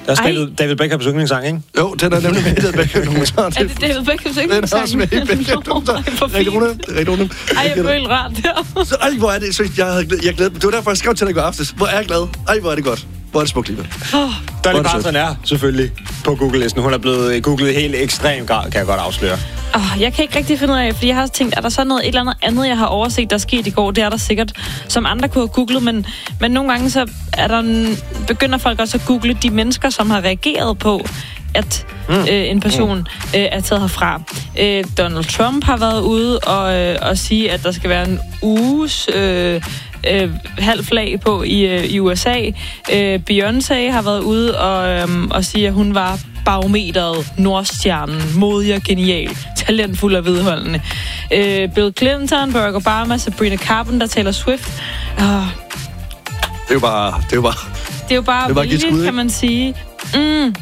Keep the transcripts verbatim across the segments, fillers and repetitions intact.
Der er David, David Beckhams yndlingssang, ikke? Jo, den er nemlig med i David Beckham-dokumentaren. Er det David Beckhams yndlingssang? Den er også med i Beckham-dokumentaren. Rigtig runde, rigtig runde. Ej, jeg føler rart der. Så, ej, hvor er det, så jeg havde glædet, jeg glædet, det var derfor, jeg skrev til dig i går aftes. Hvor er jeg glad. Ej, hvor er det godt. Hvor er det smukt, Liva. Oh. Dolly Parton er selvfølgelig på Google-listen. Hun er blevet googlet i helt ekstrem grad, kan jeg godt afsløre. Oh, jeg kan ikke rigtig finde ud af, fordi jeg har også tænkt, er der så noget et eller andet andet, jeg har overset, der skete i går? Det er der sikkert, som andre kunne have googlet, men, men nogle gange så er der en, begynder folk også at google de mennesker, som har reageret på, at mm. øh, en person mm. øh, er taget herfra. Øh, Donald Trump har været ude og, øh, og sige, at der skal være en uges øh, øh, halv flag på i, øh, i U S A. Øh, Beyoncé har været ude og, øh, og sige, at hun var barometeret, Nordstjernen, modig og genial, talentfuld og vedholdende. Øh, Bill Clinton, Barack Obama, Sabrina Carpenter, Taylor Swift. Oh. Det er jo bare... Det er jo bare, det er jo bare, det er bare vildt, skud, kan man sige. Mm.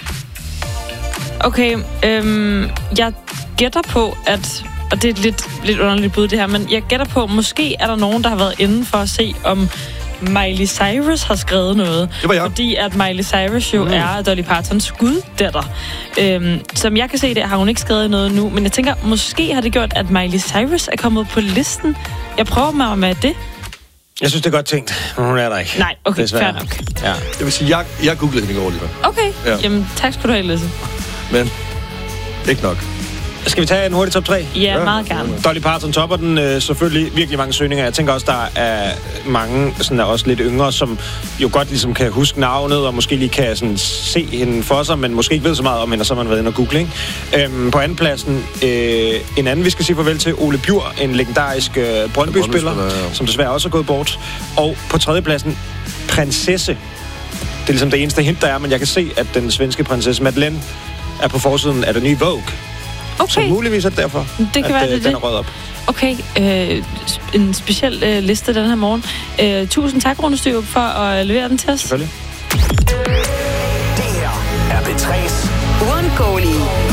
Okay, øhm, jeg gætter på, at... Og det er et lidt, lidt underligt bud, det her, men jeg gætter på, måske er der nogen, der har været inde for at se, om Miley Cyrus har skrevet noget. Det var jeg. Fordi at Miley Cyrus jo mm. er Dolly Partons guddatter. Øhm, som jeg kan se, der har hun ikke skrevet noget nu, men jeg tænker, måske har det gjort, at Miley Cyrus er kommet på listen. Jeg prøver mig med det. Jeg synes, det er godt tænkt, men hun er der ikke. Nej, okay, desværre. fair nok. Ja. Jeg vil sige, jeg, jeg googlede hende i går, Liva. Okay, ja. Jamen tak skal du have, Lisse. Men, ikke nok. Skal vi tage en hurtig top tre? Ja, ja, meget gerne. Dolly Parton topper den øh, selvfølgelig virkelig mange søgninger. Jeg tænker også, der er mange, sådan er også lidt yngre, som jo godt ligesom kan huske navnet, og måske lige kan sådan, se hende for sig, men måske ikke ved så meget om hende, og så har man været inde og google, ikke? Øhm, på anden pladsen, øh, en anden, vi skal sige farvel til, Ole Bjur, en legendarisk øh, Brøndby-spiller, ja. som desværre også er gået bort. Og på tredje pladsen, prinsesse. Det er ligesom det eneste hint, der er, men jeg kan se, at den svenske prinsesse Madeleine er på forsiden af det nye Vogue. Okay. Så muligvis er det derfor, det kan at være, øh, det den det. er røget op. Okay, øh, en speciel øh, liste den her morgen. Øh, tusind tak, Rune Styrup, for at levere den til os. Selvfølgelig. Det her er P tre's uundgåelige